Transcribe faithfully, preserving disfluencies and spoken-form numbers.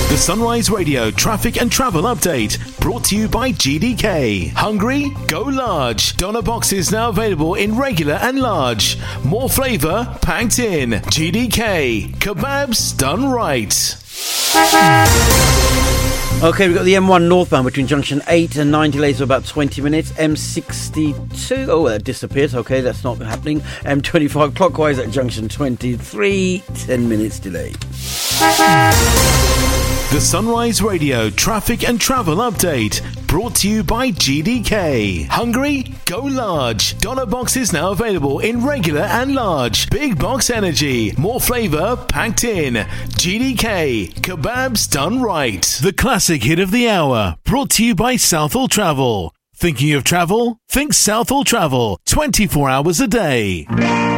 The Sunrise Radio traffic and travel update brought to you by G D K. Hungry? Go large. Doner boxes now available in regular and large. More flavour packed in. G D K. Kebabs done right. Okay, we've got the M one northbound between junction eight and nine, delays of about twenty minutes. M sixty-two, oh, that disappeared. Okay, that's not happening. M twenty-five clockwise at junction twenty-three, ten minutes delay. The Sunrise Radio traffic and travel update brought to you by G D K. Hungry? Go large. Doner boxes now available in regular and large. Big box energy. More flavour packed in. G D K. Kebabs done right. The classic hit of the hour brought to you by Southall Travel. Thinking of travel? Think Southall Travel. twenty-four hours a day.